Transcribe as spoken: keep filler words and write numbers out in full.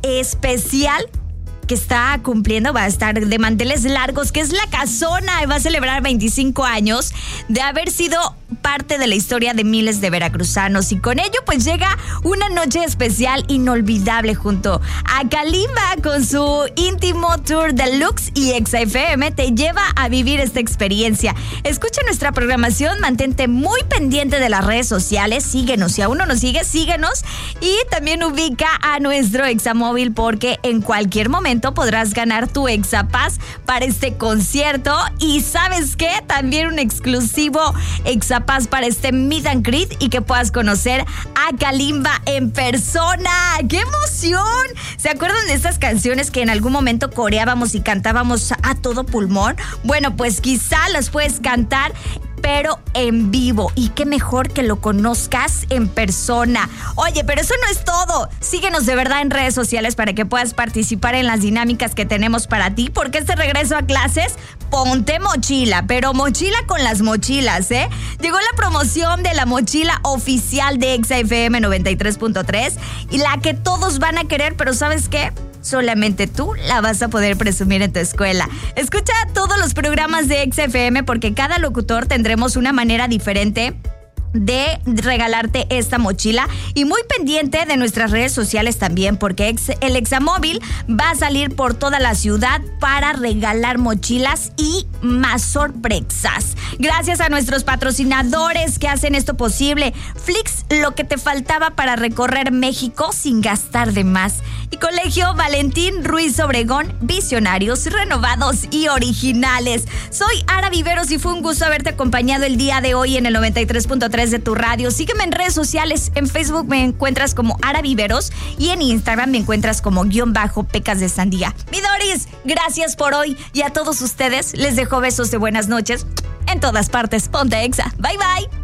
especial que está cumpliendo, va a estar de manteles largos, que es La Casona, y va a celebrar veinticinco años de haber sido parte de la historia de miles de veracruzanos, y con ello pues llega una noche especial inolvidable junto a Kalimba con su íntimo tour deluxe, y Exa F M te lleva a vivir esta experiencia. Escucha nuestra programación, mantente muy pendiente de las redes sociales, síguenos, si aún no nos sigues, síguenos, y también ubica a nuestro Examóvil, porque en cualquier momento podrás ganar tu Exapass para este concierto. Y ¿sabes qué? También un exclusivo Exapass para este meet and greet, y que puedas conocer a Kalimba en persona. ¡Qué emoción! ¿Se acuerdan de estas canciones que en algún momento coreábamos y cantábamos a todo pulmón? Bueno, pues quizá las puedes cantar, pero en vivo, y qué mejor que lo conozcas en persona. Oye, pero eso no es todo. Síguenos de verdad en redes sociales para que puedas participar en las dinámicas que tenemos para ti, porque este regreso a clases, ponte mochila, pero mochila con las mochilas, ¿eh? Llegó la promoción de la mochila oficial de Exa F M noventa y tres punto tres, y la que todos van a querer, pero ¿sabes qué? Solamente tú la vas a poder presumir en tu escuela. Escucha todos los programas de Exa F M, porque cada locutor tendremos una manera diferente de regalarte esta mochila, y muy pendiente de nuestras redes sociales también, porque el Examóvil va a salir por toda la ciudad para regalar mochilas y más sorpresas. Gracias a nuestros patrocinadores que hacen esto posible. Flix, lo que te faltaba para recorrer México sin gastar de más. Y Colegio Valentín Ruiz Obregón, visionarios, renovados y originales. Soy Ara Viveros y fue un gusto haberte acompañado el día de hoy en el noventa y tres punto tres de tu radio. Sígueme en redes sociales. En Facebook me encuentras como Ara Viveros, y en Instagram me encuentras como guión bajo Pecas de Sandía. Mi Doris, gracias por hoy, y a todos ustedes les dejo besos de buenas noches en todas partes. Ponte Exa. Bye bye.